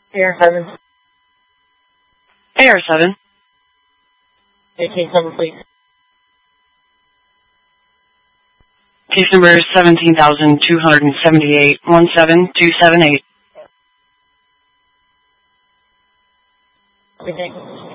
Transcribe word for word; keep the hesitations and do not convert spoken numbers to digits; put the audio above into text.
A R seven. A R seven. eighteen seven, please. Case number is seventeen thousand two hundred seventy-eight, one seven two seven eight. Okay.